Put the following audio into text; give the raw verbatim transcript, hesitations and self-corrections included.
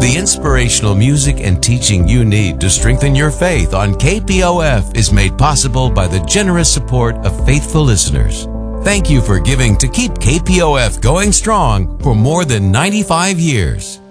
The inspirational music and teaching you need to strengthen your faith on K P O F is made possible by the generous support of faithful listeners. Thank you for giving to keep K P O F going strong for more than ninety-five years.